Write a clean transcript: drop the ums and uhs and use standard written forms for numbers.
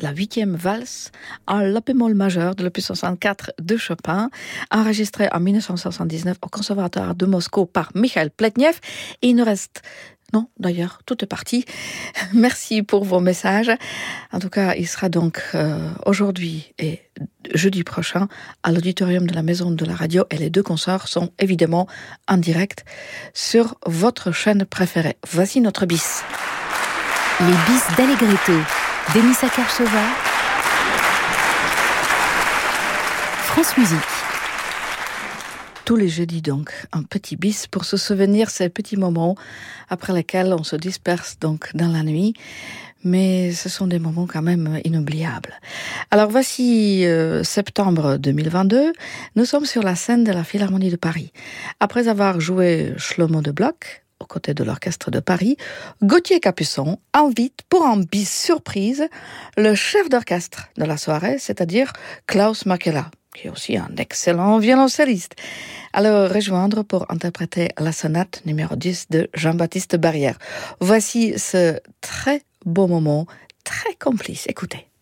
la 8e valse en la bémol majeur de l'opus 64 de Chopin, enregistrée en 1979 au Conservatoire de Moscou par Mikhail Pletnev. Et il nous reste... Non, d'ailleurs, tout est parti. Merci pour vos messages. En tout cas, il sera donc aujourd'hui et jeudi prochain à l'auditorium de la Maison de la Radio, et les deux concerts sont évidemment en direct sur votre chaîne préférée. Voici notre bis. Les bis d'Allegretto, Denis Akarchova, France Musique. Tous les jeudis donc, un petit bis pour se souvenir ces petits moments après lesquels on se disperse donc dans la nuit. Mais ce sont des moments quand même inoubliables. Alors voici septembre 2022, nous sommes sur la scène de la Philharmonie de Paris. Après avoir joué Shlomo de Bloch, aux côtés de l'Orchestre de Paris, Gauthier Capuçon invite pour un bis surprise le chef d'orchestre de la soirée, c'est-à-dire Klaus Makela, qui est aussi un excellent violoncelliste, à le rejoindre pour interpréter la sonate numéro 10 de Jean-Baptiste Barrière. Voici ce très beau moment, très complice. Écoutez.